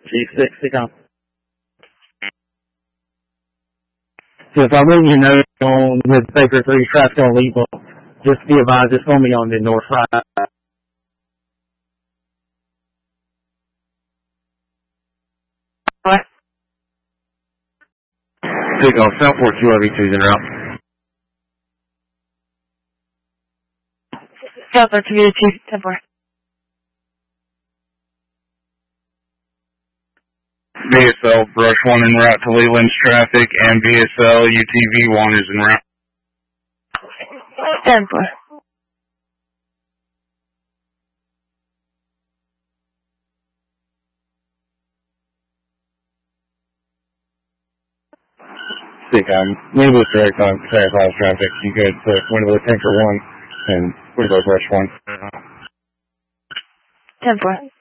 G6, stick on. So if I'm letting you know on with Baker 3 traffic on Leeble, just be advised it's going to be on the north side. What? Stick on Southport QRV2's en route. Southport Community 2, 10-4. VSL Brush 1 en route to Leland's traffic, and VSL UTV 1 is en route. 10-4. Stick on Leland's direct on Class traffic. You could put Window Tanker 1 and Window Brush 1. 10-4.